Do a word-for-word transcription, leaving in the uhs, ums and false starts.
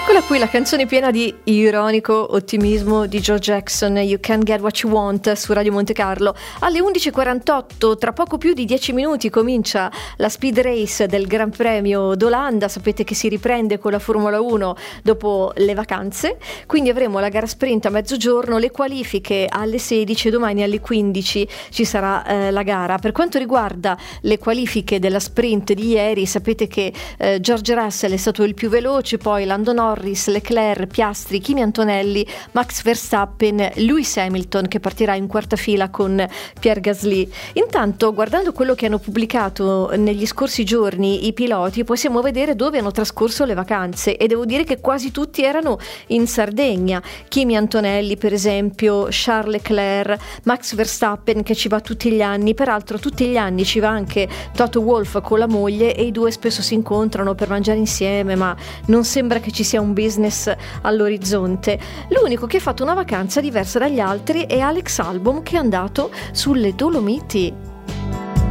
Eccola qui la canzone piena di ironico ottimismo di Joe Jackson, You Can Get What You Want, su Radio Monte Carlo. Alle undici e quarantotto, tra poco più di dieci minuti, comincia la speed race del Gran Premio d'Olanda. Sapete che si riprende con la Formula uno dopo le vacanze, quindi avremo la gara sprint a mezzogiorno, le qualifiche alle sedici e domani alle quindici ci sarà eh, la gara. Per quanto riguarda le qualifiche della sprint di ieri, sapete che eh, George Russell è stato il più veloce, poi Lando Norris, Leclerc, Piastri, Kimi Antonelli, Max Verstappen, Lewis Hamilton che partirà in quarta fila con Pierre Gasly. Intanto, guardando quello che hanno pubblicato negli scorsi giorni i piloti, possiamo vedere dove hanno trascorso le vacanze, e devo dire che quasi tutti erano in Sardegna. Kimi Antonelli, per esempio, Charles Leclerc, Max Verstappen che ci va tutti gli anni, peraltro tutti gli anni ci va anche Toto Wolff con la moglie, e i due spesso si incontrano per mangiare insieme, ma non sembra che ci sia un business all'orizzonte. L'unico che ha fatto una vacanza diversa dagli altri è Alex Albon, che è andato sulle Dolomiti.